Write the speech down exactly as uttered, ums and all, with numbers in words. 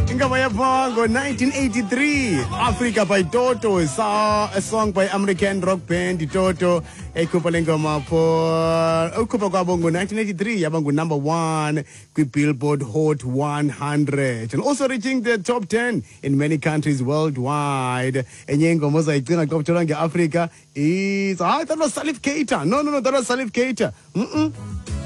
Ingoma yapha ngo-nineteen eighty-three, Africa by Toto, saw a song by American rock band Toto. Ekhupha le ngoma for ukhupha kwabo ngo-nineteen eighty-three, yaba ngu-number one kwi-Billboard Hot one hundred, and also reaching the top ten in many countries worldwide. Enye ingoma ozayigcina xa uthola nge-Africa is, ah, that was Salif Keita. No, no, no, that was Salif Keita. Mm-mm.